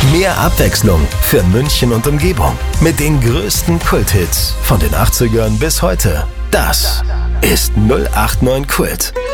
Mehr Abwechslung für München und Umgebung. Mit den größten Kulthits von den 80ern bis heute. Das ist 089 Kult.